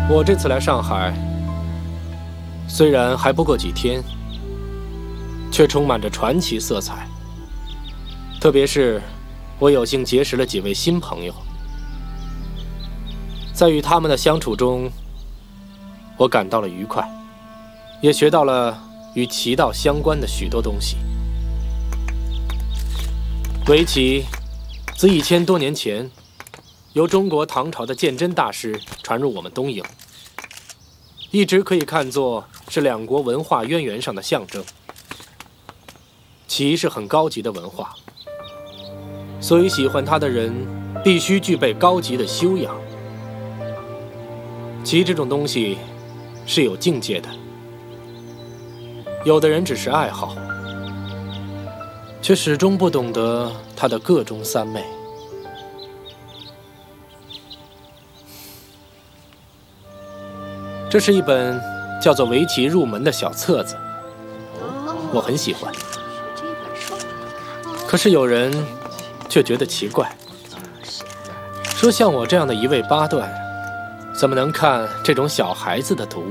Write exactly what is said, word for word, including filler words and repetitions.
我这次来上海，虽然还不过几天，却充满着传奇色彩。特别是，我有幸结识了几位新朋友，在与他们的相处中，我感到了愉快，也学到了与棋道相关的许多东西。围棋自一千多年前由中国唐朝的鉴真大师传入我们东瀛，一直可以看作是两国文化渊源上的象征。棋是很高级的文化，所以喜欢它的人必须具备高级的修养。棋这种东西是有境界的，有的人只是爱好，却始终不懂得它的各中三昧。这是一本叫做《围棋入门》的小册子，我很喜欢。可是有人却觉得奇怪，说像我这样的一位八段，怎么能看这种小孩子的读物？